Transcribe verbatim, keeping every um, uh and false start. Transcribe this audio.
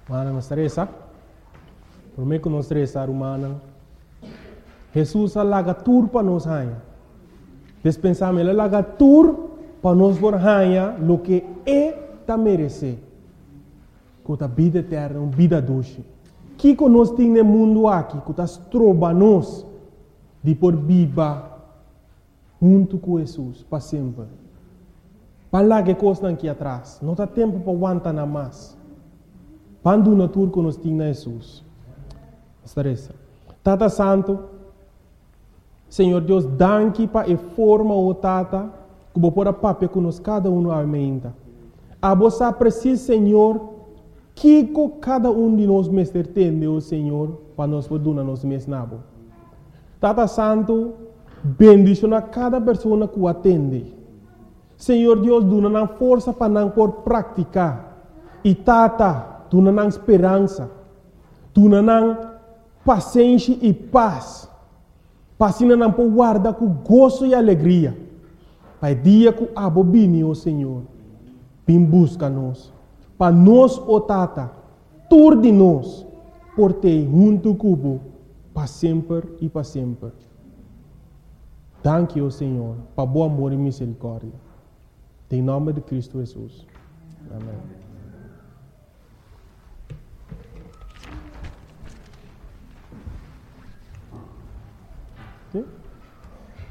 Mana não estressa. Por mim que não estressa, humana. Jesus alaga tur para nós rainha. Despensamos ele alaga tur para nós por rainha, lo que é ta merece. Com a vida eterna, uma vida doce. Que que nós temos no mundo aqui, que nós trobamos de por viva junto com Jesus, para sempre. Para lá que coisa aqui atrás, não há tempo para aguentar nada mais. Quando na tour que nós temos Jesus. Estressa. Tata Santo, Senhor Deus, danke para a forma o Tata, que vou pôr a papel que nós cada um aumenta. A você precisa, Senhor, que cada um de nós mestre tem, o Senhor, para nós poder nos mesnabo. Tata Santo, bendicionar cada pessoa que o atende. Senhor Deus, dona força para não por praticar. E Tata, dona esperança. Dona paciência e paz. Passina não por guardar com gozo e alegria. Para o dia que a bobine, o Senhor, vem busca nós. Para nós, o Tata, tur de nós, por ter junto cubo, para sempre e para sempre. Danke, o Senhor, para bom amor e misericórdia. Em nome de Cristo Jesus. Amém. Okay?